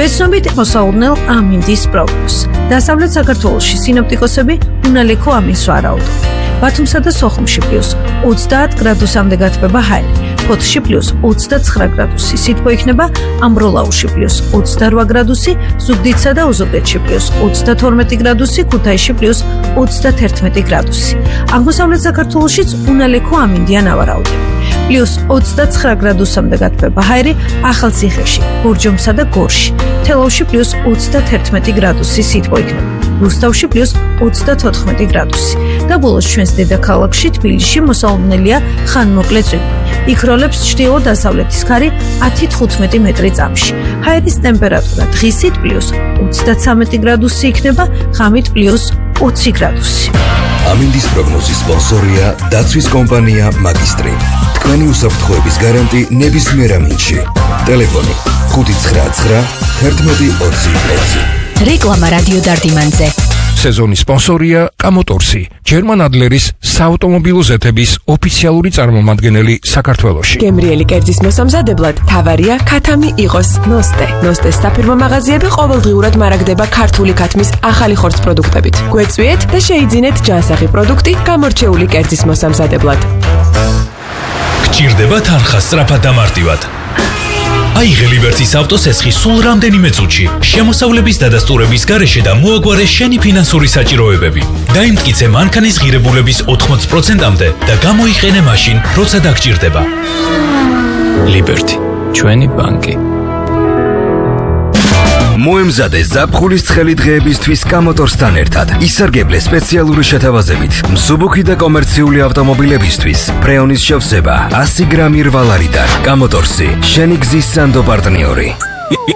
ვეცნობით მოსაუბრნელ ამინდის პროგნოზს. დასავლეთ საქართველოში სინოპტიკოსები უნალექო ამინს ვარაუდობენ. ბათუმსა და სოხუმში +30 გრადუსამდე გათბება ჰაერი, ფოთში +29 გრადუსი, სითბო იქნება ამბროლაურში +28 გრადუსი, ზუგდიდსა და ოზურგეთში +32 გრადუსი, ქუთაისში +31 გრადუსი. აღმოსავლეთ საქართველოშიც უნალექო ამინდია ნავარაუდები. +29 გრადუსამდე გათბება ჰაერი ახალციხეში, ბურჯომსა და გორში, თელავში +31 გრადუსი, სითბო იქნება. რუსთავში +34 გრადუსი. და ბოლოს ჩვენს დედაქალაქში თბილისში მოსაუბრნელია ხანმოკლე წვიმი. იქ როლებს ჩრდილო-დასავლეთის ქარი 10-15 მეტრი წამში. ჰაერის ტემპერატურა დღისით +33 გრადუსი იქნება, ღამით +20 გრადუსი. ამინდის პროგნოზის სპონსორია დაცვის კომპანია მაგისტრი. თქვენი უსაფრთხოების გარანტი ნებისმიერ ამინდში. ტელეფონი 599 11 20. რეკლამა რადიო დარდიმანზე. სეზონის სპონსორია კამოტორსი, ჯერმან ადლერის საავტომობილო ზეთების ოფიციალური წარმომადგენელი საქართველოში. გემრიელი კერძის მოსამზადებლად თავარია ქათამი იყოს ნოსტე. ნოსტეს საფირმო მაღაზიები ყოველდღიურად მარაგდება ქართული ქათმის ახალი ხორცს პროდუქტებით. გვეწვიეთ და შეიძინეთ ჯანსაღი პროდუქტი გამორჩეული კერძის მოსამზადებლად. გჭირდება თანხა სწრაფად და მარტივად. აიღე ლიბერტის ავტოსესხი სულ რამდენიმე წუთში, შემოსავლების დადასტურების გარეშე და მოაგვარე შენი ფინანსური საჭიროებები. დაიმტკიცე მანქანის ღირებულების 80%-მდე და გამოიყენე მაშინ, როცა დაგჭირდება. ლიბერტი, ჩვენი ბანკი. მოემზადე ზაფხულის ცხელი დღეებისთვის კამოტორსთან ერთად. ისარგებლე სპეციალური შეთავაზებით მსუბუქი და კომერციული ავტომობილებისთვის. ფრეონის შევსება 100 გრამი რვალარიდან. კამოტორსი, შენი გზის სანდო პარტნიორი.